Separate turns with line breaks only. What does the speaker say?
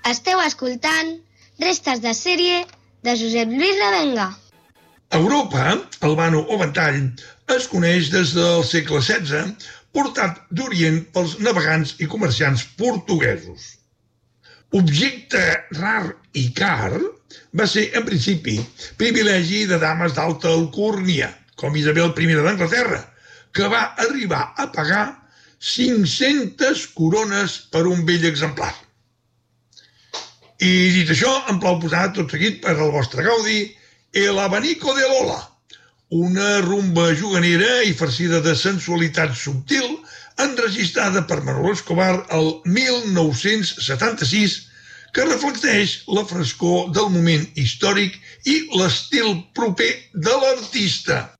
Esteu escoltant Restes de sèrie de Josep Lluís Revenga.
A Europa, el vano o ventall es coneix des del segle XVI, portat d'Orient pels navegants i comerciants portuguesos. Objecte rar i car, va ser, en principi, privilegi de dames d'alta alcurnia, com Isabel I d'Anglaterra, que va arribar a pagar 500 corones per un bell exemplar. I dit això, em plau posar tot seguit per al vostre gaudi El abanico de Lola, una rumba juganera i farcida de sensualitat subtil enregistrada per Manolo Escobar el 1976, que reflecteix la frescor del moment històric i l'estil proper de l'artista.